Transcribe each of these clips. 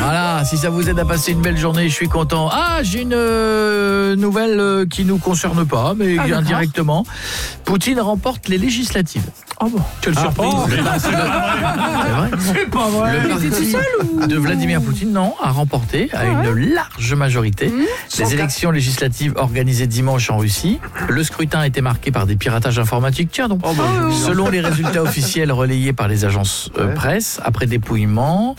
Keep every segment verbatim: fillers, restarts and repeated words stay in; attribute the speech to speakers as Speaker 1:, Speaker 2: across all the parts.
Speaker 1: Voilà, si ça vous aide à passer une belle journée, je suis content. Ah, j'ai une euh, nouvelle euh, qui nous concerne pas, mais ah, indirectement. Poutine remporte les législatives.
Speaker 2: Oh bon.
Speaker 3: Quelle ah, surprise.
Speaker 1: Oh, c'est vrai.
Speaker 2: C'est pas vrai.
Speaker 1: Le parti tout seul, ou... de Vladimir Poutine, non, a remporté à ah, une ouais. large majorité mmh, les élections législatives organisées dimanche en Russie. Le scrutin a été marqué par des piratages informatiques. Tiens donc. Oh, bah, oh, selon les résultats officiels relayés par les agences euh, ouais. presse, après dépouillement,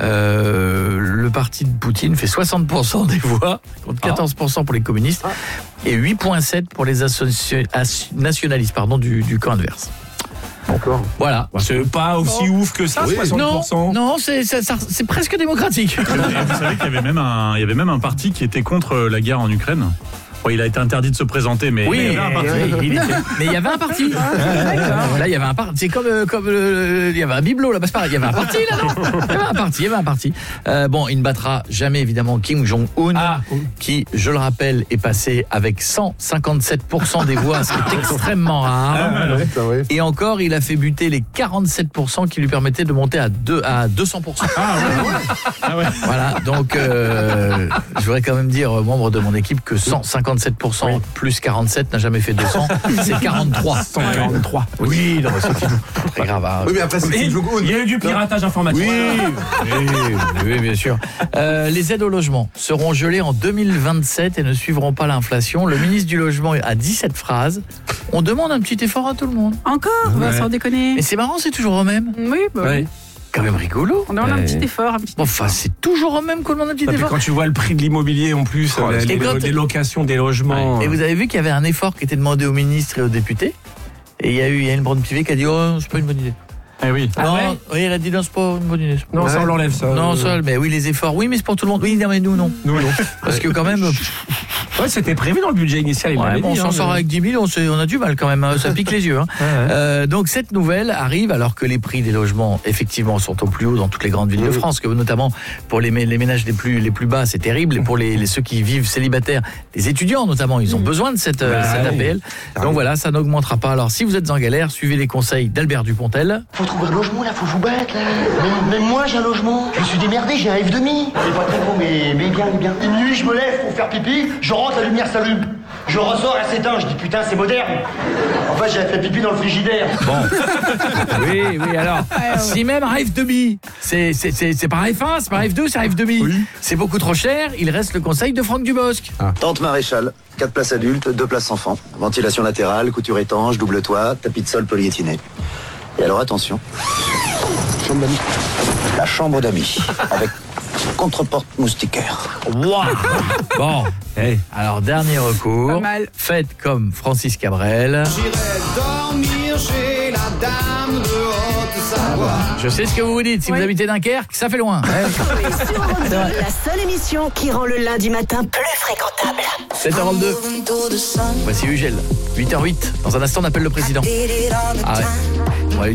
Speaker 1: euh, le parti de Poutine fait soixante pour cent des voix contre quatorze pour cent pour les communistes ah. et huit virgule sept pour les associ... nationalistes pardon, du, du camp adverse.
Speaker 3: Encore.
Speaker 1: Voilà.
Speaker 3: C'est pas aussi oh. ouf que ça, oui. soixante pour cent.
Speaker 1: Non, non c'est, c'est, c'est presque démocratique.
Speaker 4: Vous savez qu'il y avait même un, il y avait même un parti qui était contre la guerre en Ukraine. Bon, il a été interdit de se présenter, mais
Speaker 1: oui,
Speaker 4: il y avait un parti.
Speaker 1: Oui, il était, mais il y avait un parti. Là, il y avait un parti. C'est comme, comme euh, il y avait un bibelot là-bas. C'est pareil. Il y avait un parti là, non ? Il y avait un parti. Il y avait un parti. Euh, bon, il ne battra jamais évidemment Kim Jong-un, ah. qui, je le rappelle, est passé avec cent cinquante-sept pour cent des voix, ce qui est extrêmement rare. Ah, ouais, et encore, il a fait buter les quarante-sept pour cent qui lui permettaient de monter à deux à deux cents pour cent. Ah, ouais. Ah, ouais. Voilà. Donc, euh, je voudrais quand même dire aux membres de mon équipe que cent cinquante cinquante-sept pour cent oui. plus quarante-sept n'a jamais fait deux cents, c'est quarante-trois.
Speaker 3: cent quarante-trois.
Speaker 1: Oui, non, c'est très grave. Hein.
Speaker 3: Oui, mais après, c'est
Speaker 2: il y a eu du piratage informatique.
Speaker 1: Oui, oui, oui, bien sûr. Euh, les aides au logement seront gelées en deux mille vingt-sept et ne suivront pas l'inflation. Le ministre du Logement a dit cette phrase. On demande un petit effort à tout le monde.
Speaker 5: Encore ouais. Bah, sans déconner.
Speaker 1: Mais c'est marrant, c'est toujours au même.
Speaker 5: Oui, bah oui.
Speaker 1: Quand même rigolo.
Speaker 5: On demande euh... un petit effort. Un petit
Speaker 1: bon, enfin, c'est toujours au même qu'on demande un petit
Speaker 3: ah,
Speaker 1: effort.
Speaker 3: Quand tu vois le prix de l'immobilier en plus, oh, les, les, les locations des logements.
Speaker 1: Ouais. Et vous avez vu qu'il y avait un effort qui était demandé aux ministres et aux députés. Et il y a eu Yann Braun-Pivet qui a dit oh, c'est pas une bonne idée.
Speaker 4: Eh oui.
Speaker 1: Ah non, ouais oui, elle a dit non, c'est pas une bonne idée.
Speaker 3: Non, ouais. ça on l'enlève ça.
Speaker 1: Non, ça, mais oui, les efforts. Oui, mais c'est pour tout le monde. Oui, non, mais nous, non.
Speaker 3: Nous, non.
Speaker 1: Parce que quand même.
Speaker 3: Ouais, c'était prévu dans le budget initial. Il
Speaker 1: ouais, bon,
Speaker 3: dit,
Speaker 1: on s'en
Speaker 3: hein,
Speaker 1: sort
Speaker 3: mais...
Speaker 1: avec dix mille, on, on a du mal quand même. Hein, ça pique les yeux. Hein. Ouais, ouais. Euh, donc cette nouvelle arrive alors que les prix des logements, effectivement, sont au plus haut dans toutes les grandes villes mmh. de France, que notamment pour les, les ménages les plus les plus bas, c'est terrible. Et pour les, les ceux qui vivent célibataires, les étudiants notamment, ils ont mmh. besoin de cette, bah, cette A P L. Oui. Donc voilà, ça n'augmentera pas. Alors si vous êtes en galère, suivez les conseils d'Albert Dupontel.
Speaker 6: Faut trouver un logement là, faut vous battre là. Même, même moi j'ai un logement. Je me suis démerdé, j'ai un F demi. Il est pas très gros, mais, mais bien, il est bien. Une nuit, je me lève pour faire pipi, je rentre, la lumière s'allume. Je ressors, elle s'éteint. Je dis putain, c'est moderne. En fait, j'avais fait pipi dans le frigidaire.
Speaker 1: Bon. Oui, oui, alors. Si même un F demi, c'est, c'est, c'est, c'est pas un F un, c'est pas un F deux, c'est un F demi. Oui. C'est beaucoup trop cher, il reste le conseil de Franck Dubosc.
Speaker 7: Ah. Tente Maréchal, quatre places adultes, deux places enfants. Ventilation latérale, couture étanche, double toit, tapis de sol polyéthiné. Et alors attention. Chambre d'amis. La chambre d'amis. Avec contre-porte moustiquaire.
Speaker 1: Wow. Bon, hey. Alors dernier recours.
Speaker 5: Pas mal.
Speaker 1: Faites comme Francis Cabrel.
Speaker 8: J'irai dormir chez la dame de Haute-Savoie.
Speaker 1: Je sais ce que vous vous dites. Si oui. vous habitez Dunkerque, ça fait loin.
Speaker 9: Ouais. Sur Europe deux, la seule émission qui rend le lundi matin plus fréquentable.
Speaker 1: sept heures vingt-deux. Voici Ugel. huit heures huit. Dans un instant, on appelle le président. Ah ouais.